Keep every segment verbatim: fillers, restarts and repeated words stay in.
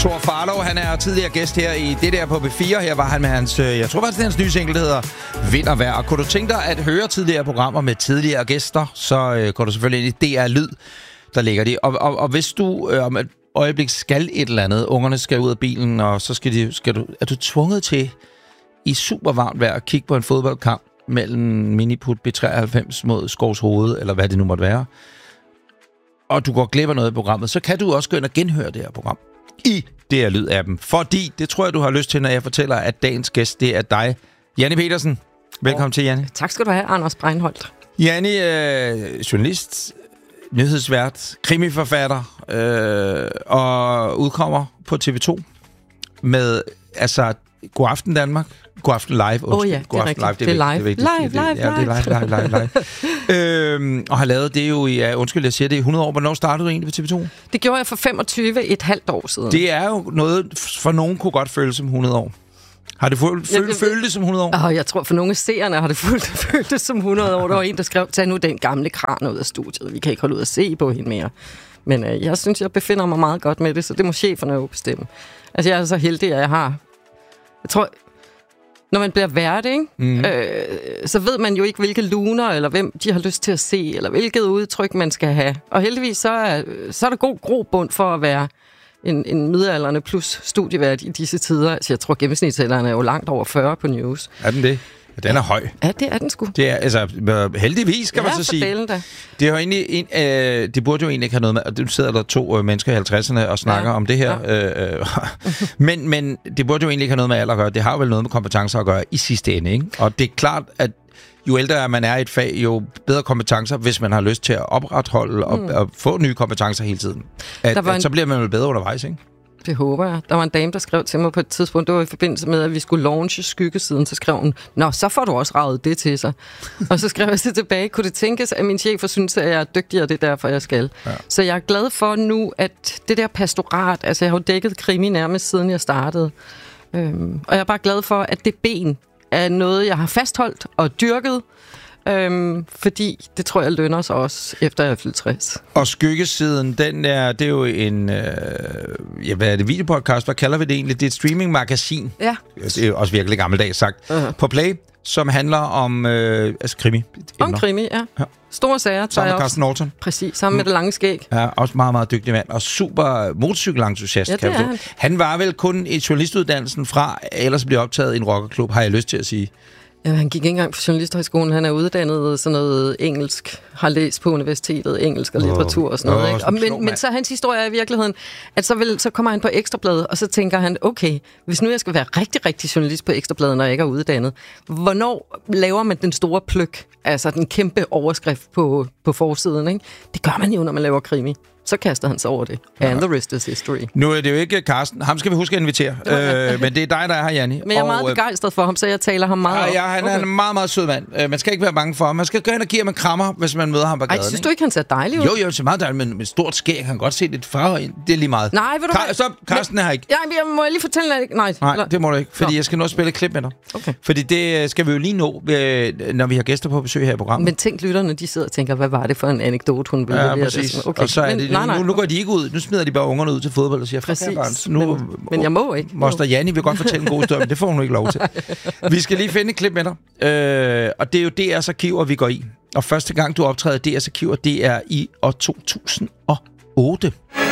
Thor Farlov, han er tidligere gæst her i det der på B fire. Her var han med hans, jeg tror faktisk, det er hans nye single, der hedder Vind og Vejr. Og kunne du tænke dig at høre tidligere programmer med tidligere gæster, så øh, går du selvfølgelig ind i D R Lyd, der ligger de. Og, og, og hvis du øh, om et øjeblik skal et eller andet, ungerne skal ud af bilen, og så skal, de, skal du, er du tvunget til i super varmt vejr at kigge på en fodboldkamp mellem Miniput B treoghalvfems mod Skovs Hoved, eller hvad det nu måtte være, og du går glip af noget i programmet, så kan du også gå ind og genhøre det her program i D R Lyd-appen. Fordi, det tror jeg, du har lyst til, når jeg fortæller, at dagens gæst, det er dig, Janni Pedersen. Velkommen oh. til, Janni. Tak skal du have, Anders Breinholt. Janni, øh, journalist, nyhedsvært, krimiforfatter, øh, og udkommer på T V to med, altså, God Aften Danmark. God Aften Live. Åh oh, ja, det er rigtigt. Det er live. Live, live, live. Ja, det er live, live, live, live. øhm, og har lavet det jo i, ja, undskyld, jeg siger det, i hundrede år. Hvornår startede du egentlig på T V to? Det gjorde jeg for femogtyve, et halvt år siden. Det er jo noget, for nogen kunne godt føles som hundrede år. Har det følt, følt, jeg, følt det som hundrede år? Åh, jeg tror, for nogle af seerne har det følt, følt det som hundrede år. Der var en, der skrev, tag nu den gamle kran ud af studiet. Vi kan ikke holde ud at se på hende mere. Men øh, jeg synes, jeg befinder mig meget godt med det, så det må cheferne jo bestemme. Altså, jeg er så heldig, at jeg har... Jeg tror... Når man bliver vært, ikke? Mm. Øh, så ved man jo ikke, hvilke luner, eller hvem de har lyst til at se, eller hvilket udtryk man skal have. Og heldigvis, så er, så er der god grobund for at være en, en middelaldrende plus studievært i disse tider. Altså, jeg tror, gennemsnitsalderen er jo langt over fyrre på News. Er den det? Ja, den er høj. Ja, det er den sgu. Det er, altså, heldigvis, kan ja, man så sige. Da. Det er jo egentlig en, øh, det burde jo egentlig ikke have noget med, og du sidder der to øh, mennesker i halvtredserne og snakker ja. om det her. Ja. Øh, men, men det burde jo egentlig ikke have noget med alder at gøre. Det har jo vel noget med kompetencer at gøre i sidste ende, ikke? Og det er klart, at jo ældre man er i et fag, jo bedre kompetencer, hvis man har lyst til at opretholde og, mm. og få nye kompetencer hele tiden. At, at, en... Så bliver man jo bedre undervejs, ikke? Det håber jeg. Der var en dame, der skrev til mig på et tidspunkt, det var i forbindelse med, at vi skulle launche Skyggesiden, så skrev hun, nå, så får du også raget det til sig. Og så skrev jeg så tilbage, kunne det tænkes, at min chef synes, at jeg er dygtig, og det er derfor, jeg skal. Ja. Så jeg er glad for nu, at det der pastorat, altså jeg har jo dækket krimi nærmest siden jeg startede. Øhm, og jeg er bare glad for, at det ben er noget, jeg har fastholdt og dyrket, Øhm, fordi det tror jeg lønner sig også, efter jeg er fyldt tres. Og Skyggesiden, den er, det er jo en, øh, ja, hvad er det, videopodcast, hvad kalder vi det egentlig? Det er et streamingmagasin. Ja. Det er også virkelig gammeldags sagt. Uh-huh. På Play, som handler om, øh, altså krimi. Om krimi, ja. ja. Store sager. Sammen med Carsten Norton. Præcis, sammen mm. med det lange skæg. Ja, også meget, meget dygtig mand. Og super motorcykelentusiast. Ja, det er han. Han var vel kun i journalistuddannelsen fra, ellers blev optaget i en rockerklub, har jeg lyst til at sige. Ja, han gik ikke engang på journalisthøjskolen. Han er uddannet sådan noget engelsk, har læst på universitetet, engelsk og litteratur og sådan noget. Oh, ikke? Og men, men så hans historie er i virkeligheden, at så, vil, så kommer han på Ekstrabladet, og så tænker han, okay, hvis nu jeg skal være rigtig, rigtig journalist på Ekstrabladet, når jeg ikke er uddannet, hvornår laver man den store pløk, altså den kæmpe overskrift på, på forsiden? Ikke? Det gør man jo, når man laver krimi. Så kaster han sig over det. And the rest is history. Nu er det jo ikke Carsten. Ham skal vi huske at invitere. Øh, men det er dig, der er her, Janni. Men jeg er meget og, begejstret for ham, så jeg taler ham meget ja, ja, han okay. er en meget, meget sød mand. Uh, man skal ikke være bange for ham. Man skal gå ind og give ham en krammer, hvis man møder ham på gaden. Ej, synes du ikke, han ser dejlig ud? Jo, jo, det ser meget dejligt, men med stort skæg. Han kan godt se lidt farve ind. Det er lige meget. Nej, ved du Ka- Så Carsten er her ikke. Ja, jeg må lige fortælle dig. Nej, Nej det må du ikke, fordi Nå. jeg skal nå at spille et klip med dig. Okay. Fordi det skal vi jo lige nå, når vi har gæster på besøg her i programmet. Men tænk lytterne, de sidder og tænker, hvad var det for en anekdote, hun ville ja, præcis. Okay. Og så er det, nej, nej. Nu, nu går de ikke ud. Nu smider de bare ungerne ud til fodbold og siger, præcis, nu, men, men jeg må ikke. Moster Janni vil godt fortælle en god historie, men det får hun ikke lov til. Vi skal lige finde et klip med dig, øh, og det er jo D R's arkiver, vi går i. Og første gang, du optræder D R's arkiver, det er i år to tusind og otte.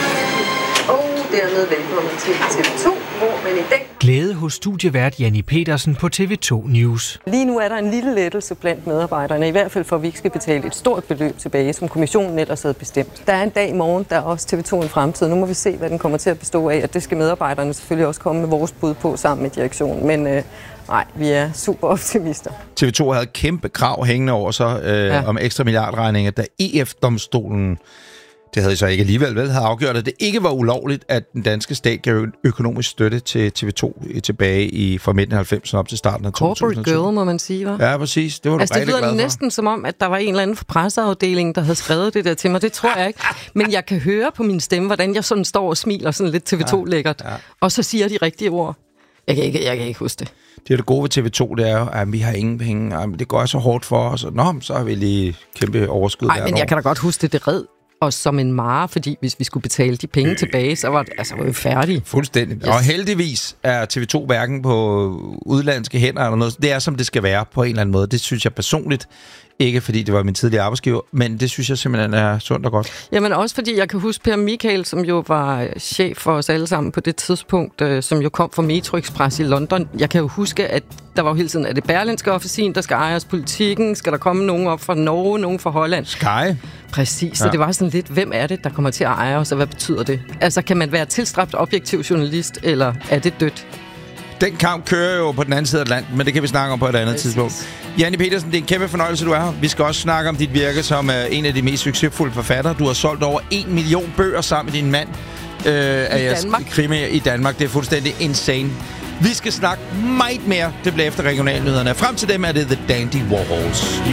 Og dermed velkommen til T V to, hvor man i dag... Glæde hos studievært Janni Pedersen på T V to News. Lige nu er der en lille lettelse blandt medarbejderne, i hvert fald for, at vi ikke skal betale et stort beløb tilbage, som kommissionen ellers havde bestemt. Der er en dag i morgen, der er også T V to en fremtid. Nu må vi se, hvad den kommer til at bestå af, og det skal medarbejderne selvfølgelig også komme med vores bud på sammen med direktionen. Men øh, nej, vi er super optimister. T V to havde kæmpe krav hængende over sig øh, ja. om ekstra milliardregninger, da E F-domstolen... Det havde så ikke alligevel vel, havde afgjort, at det ikke var ulovligt, at den danske stat gav økonomisk støtte til T V to tilbage i fra midten af halvfemserne op til starten af to tusind og to. Corporate girl, må man sige, hva'? Ja, præcis. Det var du altså, rigtig glad for. Det lyder næsten som om, at der var en eller anden fra presseafdelingen, der havde skrevet det der til mig. Det tror jeg ikke. Men jeg kan høre på min stemme, hvordan jeg sådan står og smiler sådan lidt T V to-lækkert. Ja, ja. Og så siger de rigtige ord. Jeg kan ikke, jeg kan ikke huske det. Det er det gode ved T V to, det er jo, at vi har ingen penge. Det går så hårdt for os. Nå, så har vi lige kæmpe overskud. Nej, men jeg kan da godt huske det. Det red og som en mare, fordi hvis vi skulle betale de penge tilbage, så var, det, altså, var vi færdige. Fuldstændig. Yes. Og heldigvis er T V to hverken på udlandske hænder eller noget. Det er, som det skal være på en eller anden måde. Det synes jeg personligt. Ikke fordi det var min tidligere arbejdsgiver, men det synes jeg simpelthen er sundt og godt. Jamen også fordi jeg kan huske Per Michael, som jo var chef for os alle sammen på det tidspunkt, øh, som jo kom fra Metro Express i London. Jeg kan jo huske, at der var jo hele tiden, at det Berlinske officin, der skal eje os politikken, skal der komme nogen op fra Norge, nogen fra Holland. Sky. Præcis, så ja. Det var sådan lidt, hvem er det, der kommer til at eje os, og hvad betyder det? Altså, kan man være tilstræbt objektiv journalist, eller er det dødt? Den kamp kører jo på den anden side af Atlanten, men det kan vi snakke om på et andet Præcis. tidspunkt. Janni Pedersen, det er en kæmpe fornøjelse, du er her. Vi skal også snakke om dit virke som uh, en af de mest succesfulde forfattere. Du har solgt over en million bøger sammen med din mand. Uh, I Danmark. Krimi i Danmark. Det er fuldstændig insane. Vi skal snakke meget mere. Det bliver efter regionalnyhederne. Frem til dem er det The Dandy Warhols.